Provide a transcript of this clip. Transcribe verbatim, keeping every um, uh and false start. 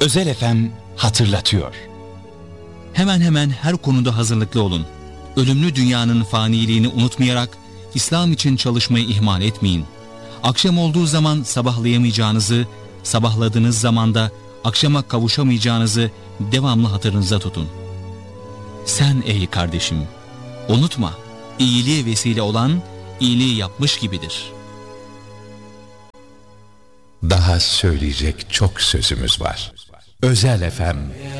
Özel F M hatırlatıyor. Hemen hemen her konuda hazırlıklı olun. Ölümlü dünyanın faniliğini unutmayarak İslam için çalışmayı ihmal etmeyin. Akşam olduğu zaman sabahlayamayacağınızı, sabahladığınız zaman da akşama kavuşamayacağınızı devamlı hatırınıza tutun. Sen ey kardeşim, unutma, iyiliğe vesile olan iyiliği yapmış gibidir. Daha söyleyecek çok sözümüz var. Özel F M